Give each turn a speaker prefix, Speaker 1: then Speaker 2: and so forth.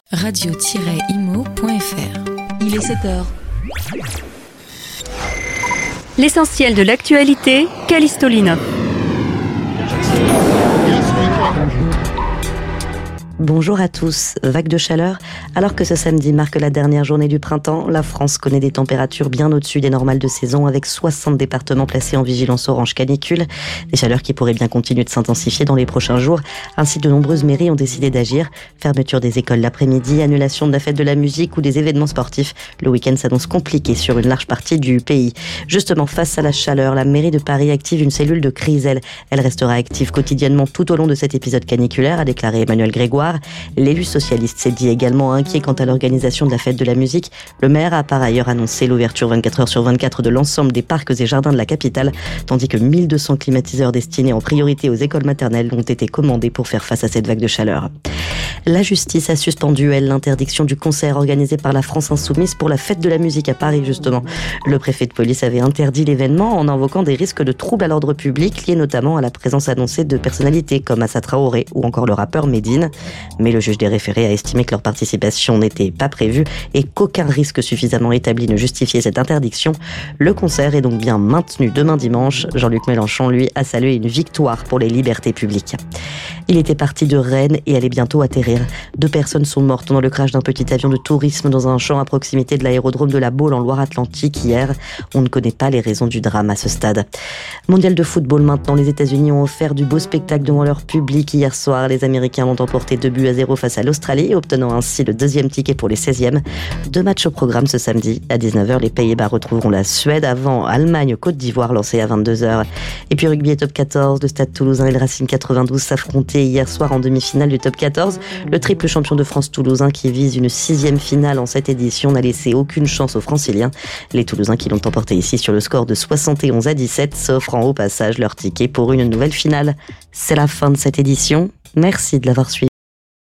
Speaker 1: radio-imo.fr. Il est 7h.
Speaker 2: L'essentiel de l'actualité, Callisto Linov.
Speaker 3: Bonjour à tous. Vague de chaleur. Alors que ce samedi marque la dernière journée du printemps, la France connaît des températures bien au-dessus des normales de saison avec 60 départements placés en vigilance orange canicule. Des chaleurs qui pourraient bien continuer de s'intensifier dans les prochains jours. Ainsi, de nombreuses mairies ont décidé d'agir. Fermeture des écoles l'après-midi, annulation de la fête de la musique ou des événements sportifs. Le week-end s'annonce compliqué sur une large partie du pays. Justement, face à la chaleur, la mairie de Paris active une cellule de crise. Elle restera active quotidiennement tout au long de cet épisode caniculaire, a déclaré Emmanuel Grégoire. L'élu socialiste s'est dit également inquiet quant à l'organisation de la fête de la musique. Le maire a par ailleurs annoncé l'ouverture 24h/24 de l'ensemble des parcs et jardins de la capitale, tandis que 1200 climatiseurs destinés en priorité aux écoles maternelles ont été commandés pour faire face à cette vague de chaleur. La justice a suspendu, l'interdiction du concert organisé par la France Insoumise pour la fête de la musique à Paris, justement. Le préfet de police avait interdit l'événement en invoquant des risques de troubles à l'ordre public liés notamment à la présence annoncée de personnalités comme Assa Traoré ou encore le rappeur Medine. Mais le juge des référés a estimé que leur participation n'était pas prévue et qu'aucun risque suffisamment établi ne justifiait cette interdiction. Le concert est donc bien maintenu demain dimanche. Jean-Luc Mélenchon, lui, a salué une victoire pour les libertés publiques. Il était parti de Rennes et allait bientôt atterrir. 2 personnes sont mortes dans le crash d'un petit avion de tourisme dans un champ à proximité de l'aérodrome de la Baule en Loire-Atlantique hier. On ne connaît pas les raisons du drame à ce stade. Mondial de football maintenant, les États-Unis ont offert du beau spectacle devant leur public hier soir. Les Américains ont emporté 2-0 face à l'Australie, obtenant ainsi le 2e ticket pour les 16e. 2 matchs au programme ce samedi. À 19h, les Pays-Bas retrouveront la Suède avant Allemagne-Côte d'Ivoire lancé à 22h. Et puis rugby et top 14, le Stade Toulousain et le Racing 92 s'affrontaient hier soir en demi-finale du top 14. Le triple champion de France toulousain qui vise une 6e finale en cette édition n'a laissé aucune chance aux Franciliens. Les Toulousains qui l'ont emporté ici sur le score de 71-17 s'offrant au passage leur ticket pour une nouvelle finale. C'est la fin de cette édition. Merci de l'avoir suivi.